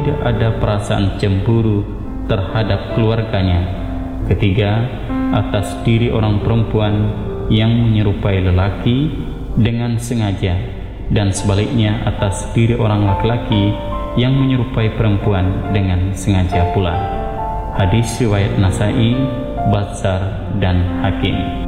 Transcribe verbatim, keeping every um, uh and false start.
tidak ada perasaan cemburu terhadap keluarganya. Ketiga, atas diri orang perempuan yang menyerupai lelaki dengan sengaja, dan sebaliknya atas diri orang laki-laki yang menyerupai perempuan dengan sengaja pula. Hadis riwayat Nasai, Bazzar, dan Hakim.